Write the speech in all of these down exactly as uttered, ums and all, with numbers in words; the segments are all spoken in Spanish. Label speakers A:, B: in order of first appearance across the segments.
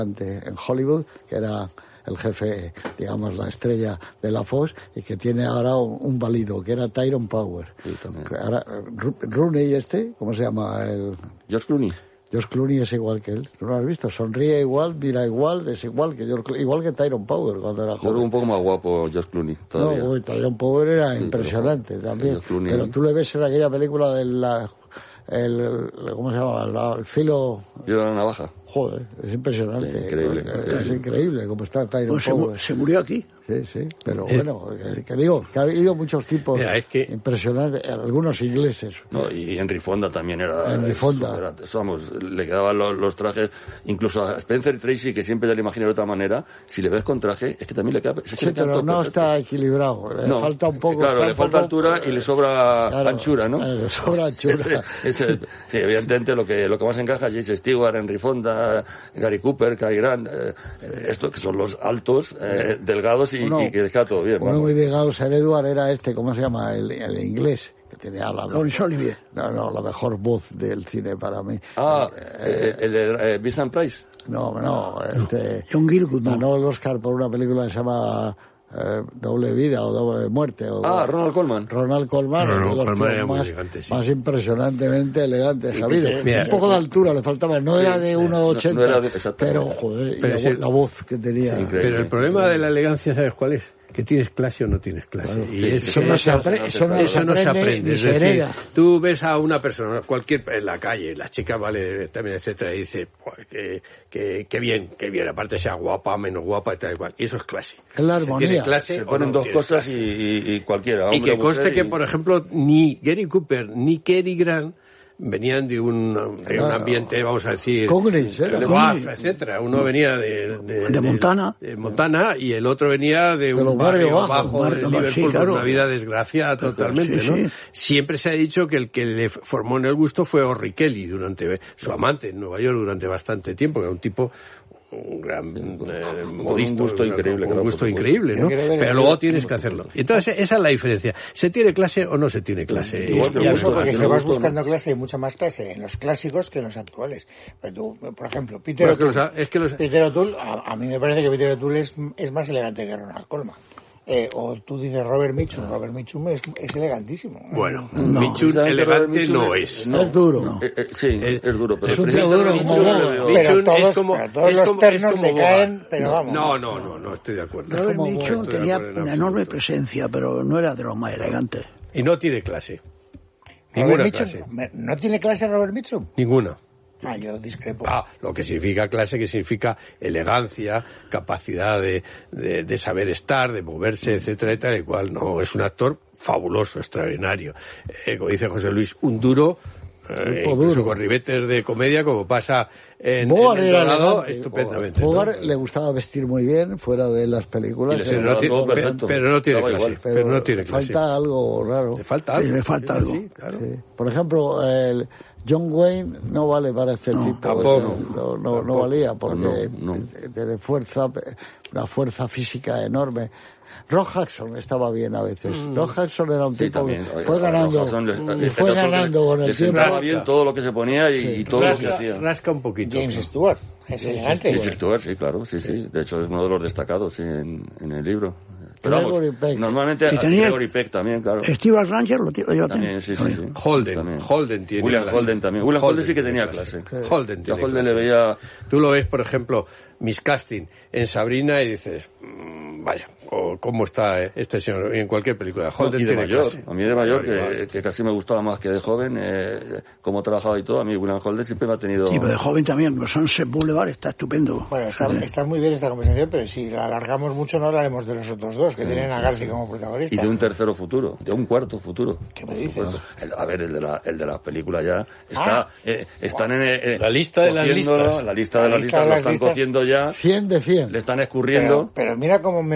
A: en Hollywood, que era el jefe, digamos, la estrella de la Fox, y que tiene ahora un, un válido, que era Tyrone Power.
B: Sí, también.
A: Ahora, Rooney este, ¿cómo se llama? El...
B: George Clooney.
A: George Clooney es igual que él. ¿No lo has visto? Sonríe igual, mira igual, es igual que George Clooney, igual que Tyrone Power cuando era joven.
B: Yo creo un poco más guapo George Clooney todavía.
A: No, uy, Tyrone Power era
B: sí,
A: impresionante
B: pero,
A: también.
B: Clooney,
A: pero tú le ves en aquella película del... La, el, el, ¿cómo se llama? La, el filo...
B: Yo era la navaja.
A: Joder, es impresionante.
B: Sí, increíble,
A: Es,
B: increíble.
A: es increíble cómo está Tyrone
C: pues
A: Power.
C: Se, se murió aquí.
A: Sí, sí, pero
C: Eh.
A: bueno, que, que digo, que ha habido muchos tipos
D: Mira, es que...
A: impresionantes, algunos ingleses.
B: No, y Henry Fonda también era...
A: Henry Fonda.
B: Era, vamos, le quedaban los, los trajes, incluso a Spencer Tracy, que siempre te lo imaginas de otra manera, si le ves con traje, es que también le queda... Es que
A: Sí,
B: le queda
A: pero
B: todo
A: no
B: perfecto.
A: está equilibrado, le
B: No,
A: falta un poco...
B: Claro,
A: está
B: le
A: un
B: falta
A: poco-
B: altura y le sobra
A: Claro,
B: anchura, ¿no?
A: eh, le sobra anchura.
B: Ese- ese- sí, evidentemente lo que lo que más encaja es James Stewart, Henry Fonda, Gary Cooper, Cary Grant, eh, estos que son los altos, eh, delgados y,
A: Uno-
B: y que queda todo bien.
A: Uno
B: vamos.
A: muy delgado, Sir Edward, era este, ¿cómo se llama? El, el inglés, que tenía la
C: Laurence Olivier.
A: No, no, la mejor voz del cine para mí.
B: Ah,
A: Eh,
B: eh, el de eh, Vincent Price.
A: No, no, este...
C: John Gielgud, no.
A: Ganó el Oscar por una película que se llama eh, Doble Vida o Doble Muerte. O,
B: Ah, Ronald Colman.
A: Ronald Colman,
D: Ronald
A: uno de los
D: Colman
A: tíos
D: era muy
A: más,
D: elegante, sí.
A: más impresionantemente elegante, Javier.
D: Mira,
A: un poco de altura le faltaba, no era de uno ochenta,
B: no era de- exactamente.
A: pero joder, y
D: Pero
A: la,
D: sí-
A: vo- la voz que tenía.
B: Sí, increíble.
D: Pero el problema de la elegancia, ¿sabes cuál es? Que tienes clase o no tienes clase.
A: Claro,
D: y
B: sí,
D: es-
A: Eso no se
D: eso-
A: apre- eso no
D: eso no se
A: aprende
D: aprende.
A: ni
D: Es
A: se
D: decir,
A: hereda.
D: tú ves a una persona, cualquier en la calle, la chica vale también, etcétera, y dice, "Joder, que, que, que bien, que bien, aparte sea guapa, menos guapa, y tal y cual. Y eso es clase.
A: Es la
D: Se
A: armonía.
D: tiene clase
B: Se
D: o
B: ponen
D: no
B: dos
D: tienes
B: cosas
D: clase.
B: y, y- y cualquiera.
D: Y
B: hombre
D: que
B: o
D: conste
B: mujer,
D: que,
B: y-
D: por ejemplo, ni Gary Cooper ni Cary Grant venían de un, de un
A: Claro.
D: ambiente, vamos a decir,
A: Congres, era
D: de
A: Congres.
D: Baja, etcétera. Uno venía de, de,
C: De Montana.
D: de Montana y el otro venía de,
A: los
D: un
A: barrios
D: barrio
A: bajos,
D: bajo
C: barrio
D: de
C: bajo,
D: Liverpool,
C: sí, claro.
D: con una vida desgraciada totalmente,
C: sí,
D: ¿no?
C: sí.
D: Siempre se ha dicho que el que le formó en el gusto fue Orry Kelly, durante su amante en Nueva York durante bastante tiempo, que era un tipo un gran eh, modisto,
B: un gusto increíble,
D: un
B: claro,
D: gusto
B: por supuesto.
D: increíble, ¿no?
A: Yo quiero ver
D: Pero
A: el-
D: luego tienes que hacerlo. Entonces esa es la diferencia. ¿Se tiene clase o no se tiene clase?
B: Igual
E: Y es
B: que el
E: curioso
B: gusto,
E: porque
B: si
E: si
B: no
E: vas
B: gusto,
E: buscando
B: ¿no?
E: clase, hay mucha más clase en los clásicos que en los actuales. Pues tú, por ejemplo, Peter
D: Bueno, es que
E: O'Toole.
D: los- es que los-
E: Peter O'Toole, a, a mí me parece que Peter O'Toole es, es más elegante que Ronald Colman. Eh, o tú dices Robert Mitchum, Robert Mitchum es, es elegantísimo.
D: Bueno,
A: No.
D: Mitchum
B: Precisamente
D: elegante
B: Robert Mitchum
D: no
B: es-
D: es.
B: no.
A: Es duro.
B: Eh, eh, sí,
D: Eh,
B: es duro, pero
A: es un tío
B: precisamente
A: duro
B: Robert
A: como
B: Mitchum
A: Boba.
B: le veo-
E: Pero
D: Mitchum
E: todos-
D: es como,
E: pero todos
D: es
E: los
D: como,
E: ternos
D: es como
E: le
D: Boba.
E: caen, pero
D: no,
E: vamos.
D: No, no, no, no estoy de acuerdo.
C: Robert
E: como
C: Mitchum
D: Estoy de
C: tenía
D: acuerdo en
C: una
D: absoluto.
C: enorme presencia, pero no era de los más elegantes.
D: Y no tiene clase.
E: Robert
D: Ninguna
E: Mitchum,
D: clase.
E: me- ¿no tiene clase Robert Mitchum?
D: Ninguna.
E: Ah, yo discrepo.
D: Ah, lo que significa clase, que significa elegancia, capacidad de, de, de saber estar, de moverse, etcétera, etcétera, y cual no, es un actor fabuloso, extraordinario. Eh, como dice José Luis, un duro, eh,
A: Tipo
D: incluso
A: duro.
D: con ribetes de comedia, como pasa en,
A: Bogart
D: en El
A: era
D: Dorado,
A: elegante.
D: estupendamente.
A: Bogart
D: ¿no?
A: le gustaba vestir muy bien fuera de las películas.
B: Y le
D: Pero
B: Pero
D: no, tiene,
B: todo
D: pe-
B: perfecto.
D: pero no tiene
B: Estaba
D: clase.
B: igual.
D: Pero, no tiene
A: le
D: clase.
A: falta algo raro.
D: Le falta algo.
C: Sí, le falta algo.
D: Sí, claro.
A: Sí. Por ejemplo, el John Wayne no vale para este
C: No,
A: tipo.
D: tampoco.
A: No, no, no
D: Tampoco.
A: valía porque
B: No, no.
A: tiene fuerza, una fuerza física enorme. Rock Hudson estaba bien a veces. Rock Hudson era un
B: Sí,
A: tipo
B: también.
A: que fue
B: A- a
A: ganando,
B: Rojason les-
A: y
B: les-
A: fue
B: les-
A: ganando con el
B: les
A: tiempo.
B: sentaba bien todo lo que se ponía y, y todo lo que
D: Rasca,
B: hacía.
D: rasca un poquito.
E: James Stewart, es elegante.
B: James Stewart, sí, claro, sí, sí. De hecho, es uno de los destacados sí, en, en el libro. Pero vamos,
A: Gregory Peck.
B: normalmente
C: Y
B: a
C: tenía-
B: Gregory Peck también, claro.
C: Steve Ranger lo, ti- lo lleva
B: También, sí, sí, sí.
D: Holden,
B: También.
D: Holden tiene
B: William
D: clase.
B: Holden también. William Holden sí que tenía
D: clase.
B: clase.
D: Holden
B: Yo
D: tiene
B: a Holden
D: clase.
B: le veía...
D: Tú lo ves, por ejemplo, miscasting en Sabrina y dices, mmm, vaya, o cómo está este señor en cualquier película. Holden
B: y de
D: tiene
B: mayor,
D: clase.
B: a mí de mayor,
D: Claro,
B: que,
D: igual.
B: que casi me gustaba más que de joven, eh, cómo trabajaba y todo, a mí William Holden siempre me ha tenido...
C: Sí, pero de joven también, pero Sunset Boulevard está estupendo.
E: Bueno, está,
C: Sí.
E: está muy bien esta conversación, pero si la alargamos mucho no hablaremos de los otros dos, que tienen a Garci como protagonista.
B: Y de un tercero futuro, de un cuarto futuro.
E: ¿Qué me dices?
B: Bueno, el- a ver, el de la, el de la película ya está,
E: Ah.
B: eh, están en, eh,
D: La lista de las
B: cociéndolo,
D: listas.
B: La lista de
E: La
B: las
E: lista
B: listas
E: de
B: lo
E: las
B: están
E: listas.
B: cociendo ya,
A: cien de cien.
B: le están
E: Pero,
B: escurriendo.
E: pero mira cómo me conozco ya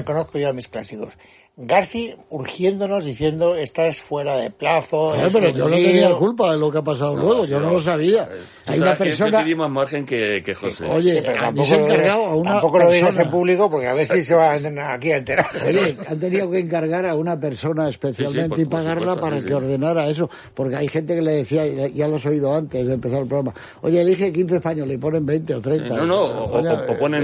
E: yo a mis clásicos. Garci urgiéndonos diciendo estás fuera de plazo.
A: Claro, pero yo no tenía culpa de lo que ha pasado no, luego, yo no, no lo sabía.
B: Hay una persona que tiene más margen que, que José.
A: Oye,
E: sí,
A: a mí se ha encargado a una
E: tampoco
A: persona.
E: Lo digas en público porque a ver si se va aquí a enterar.
A: Oye, han tenido que encargar a una persona especialmente sí, sí, por, y pagarla supuesto, para sí, que sí. ordenara eso, porque hay gente que le decía, ya lo has oído antes de empezar el programa, oye, elige quince españoles y ponen veinte o treinta.
B: Sí, no, no, o, o, o ponen